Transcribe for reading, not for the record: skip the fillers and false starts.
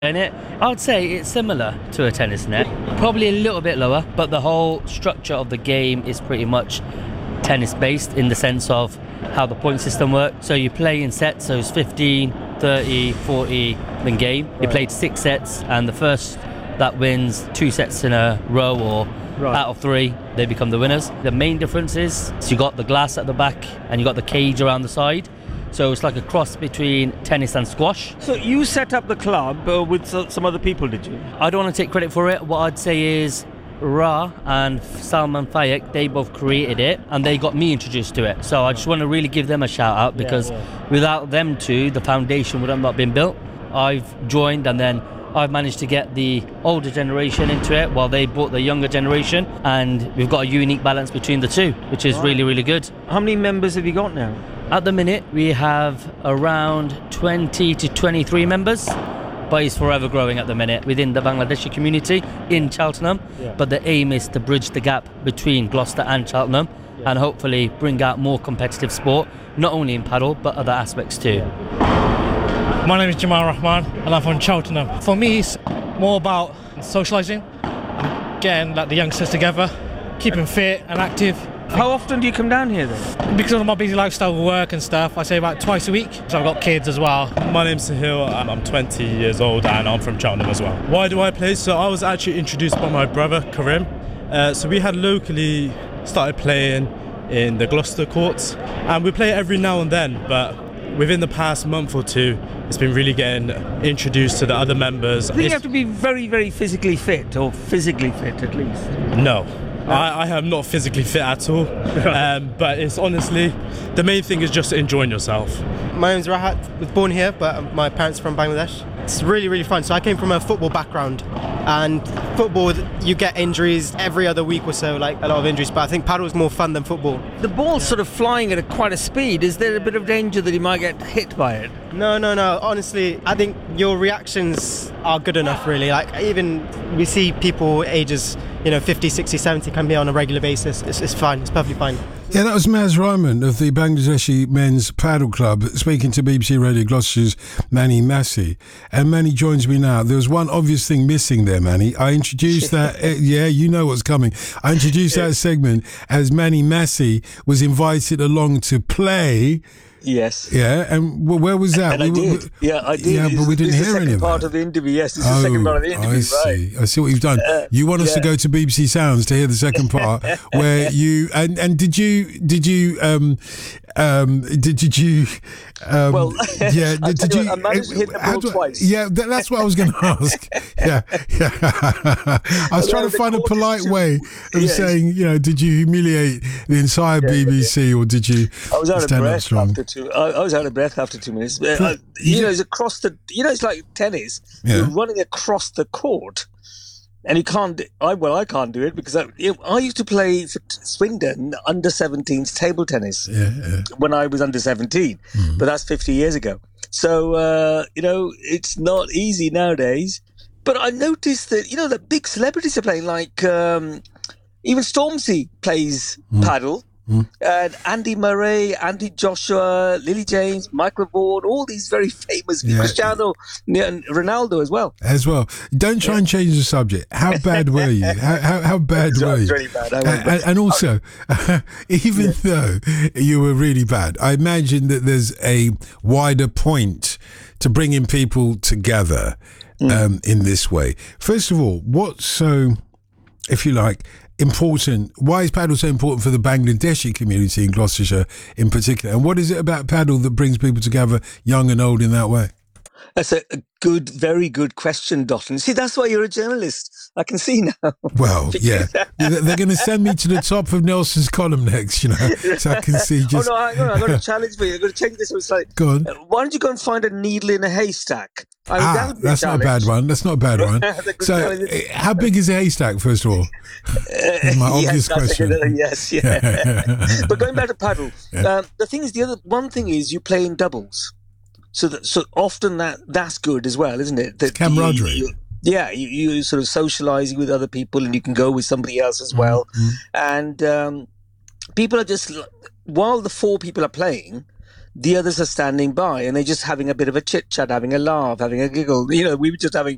In it, I would say it's similar to a tennis net, probably a little bit lower, but the whole structure of the game is pretty much tennis based in the sense of how the point system works. So you play in sets, so it's 15, 30, 40, then game. You played 6 sets, and the first that wins 2 sets in a row or out of 3, they become the winners. The main difference is you got the glass at the back and you got the cage around the side. So it's like a cross between tennis and squash. So you set up the club with some other people, did you? I don't want to take credit for it. What I'd say is Ra and Salman Fayek, they both created it and they got me introduced to it. So I just want to really give them a shout out because without them two, the foundation would have not been built. I've joined and then I've managed to get the older generation into it while they brought the younger generation, and we've got a unique balance between the two, which is really, really good. How many members have you got now? At the minute, we have around 20 to 23 members, but it's forever growing at the minute within the Bangladeshi community in Cheltenham. But the aim is to bridge the gap between Gloucester and Cheltenham and hopefully bring out more competitive sport, not only in paddle, but other aspects too. My name is Jamal Rahman and I'm from Cheltenham. For me, it's more about socialising and getting the youngsters together, keeping fit and active. How often do you come down here then? Because of my busy lifestyle with work and stuff, I say about twice a week. So I've got kids as well. My name's Sahil, I'm 20 years old and I'm from Cheltenham as well. Why do I play? So I was actually introduced by my brother, Karim. So we had locally started playing in the Gloucester courts and we play every now and then, but within the past month or two, it's been really getting introduced to the other members. I think you have to be very, very physically fit, or physically fit at least. No. I am not physically fit at all, but it's honestly, the main thing is just enjoying yourself. My name's Rahat, was born here, but my parents are from Bangladesh. It's really, really fun. So I came from a football background, and football, you get injuries every other week or so, like a lot of injuries, but I think paddle is more fun than football. The ball's sort of flying at quite a speed. Is there a bit of danger that you might get hit by it? No. Honestly, I think your reactions are good enough, really. Like, even we see people ages, 50, 60, 70 come here on a regular basis. It's fine. It's perfectly fine. Yeah, that was Maz Rahman of the Bangladeshi Men's Paddle Club speaking to BBC Radio Gloucester's Manny Massey. And Manny joins me now. There was one obvious thing missing there, Manny. I introduced that, yeah, you know what's coming. I introduced that segment as Manny Massey was invited along to play. Yes. Yeah, and where was that? And I did. I did. Yeah, but we didn't hear any of that. Part of the interview. Yes, this is the second part of the interview. I see. Right. I see what you've done. You want us to go to BBC Sounds to hear the second part, where you and did you well, yeah, did you? I managed to hit the ball twice. Yeah, that's what I was going to ask. Yeah. I was trying to find a polite way of saying, did you humiliate the entire BBC or did you stand up strong? I was out of breath after 2 minutes. It's across the. It's like tennis. Yeah. You're running across the court, and you can't. I can't do it because I used to play for Swindon under 17s table tennis when I was under 17, but that's 50 years ago. So it's not easy nowadays. But I noticed that the big celebrities are playing, like even Stormzy plays paddle. And Andy Murray, Andy Joshua, Lily James, Michael Vaughan, all these very famous, Cristiano and Ronaldo as well. Don't try and change the subject. How bad were you? How bad were you? Really bad. And also, even though you were really bad, I imagine that there's a wider point to bringing people together in this way. First of all, what's so, if you like, important? Why is paddle so important for the Bangladeshi community in Gloucestershire in particular? And what is it about paddle that brings people together, young and old, in that way? That's a very good question, Dotton. See, that's why you're a journalist. I can see now. Well, yeah. They're going to send me to the top of Nelson's column next, so I can see just... Oh, no, I've got a challenge for you. I've got to change this. It's like, go on. Why don't you go and find a needle in a haystack? That's not a bad one. So, how big is a haystack, first of all? My obvious question. Yes, yeah. But going back to paddle, the thing is, one thing is you play in doubles. So often that's good as well, isn't it? It's camaraderie. You sort of socialising with other people, and you can go with somebody else as well. And people are just, while the 4 people are playing, the others are standing by and they're just having a bit of a chit chat, having a laugh, having a giggle. We were just having